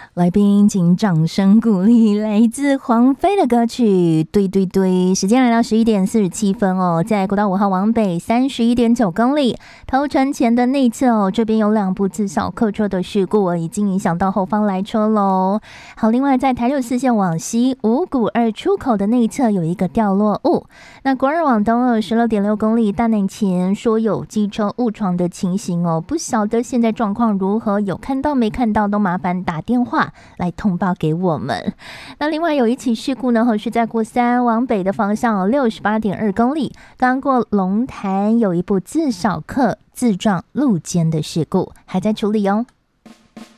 来宾请掌声鼓励，来自黄飞的歌曲对对对。时间来到11:47哦，在国道5号往北31.9公里头城前的内侧哦，这边有2部自小客车的事故已经影响到后方来车喽。好，另外在台64线往西五股2出口的内侧有一个掉落物。那国2往东16.6公里大南前说有机车误闯的情形哦，不晓得现在状况如何，有看到没看到都麻烦打电话来通报给我们。那另外有一起事故呢，是在国3往北的方向68.2公里，刚过龙潭有一部自小客自撞路肩的事故，还在处理哦。